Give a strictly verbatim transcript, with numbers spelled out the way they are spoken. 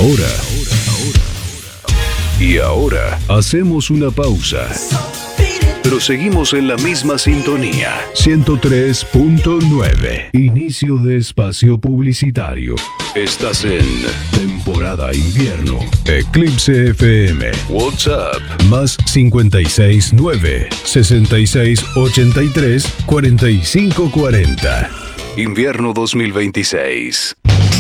ahora, y ahora hacemos una pausa. Pero seguimos en la misma sintonía. ciento tres punto nueve. Inicio de espacio publicitario. Estás en temporada invierno. Eclipse F M. WhatsApp. Más cincuenta y seis nueve, sesenta y seis ochenta y tres, cuarenta y cinco cuarenta. Invierno dos mil veintiséis.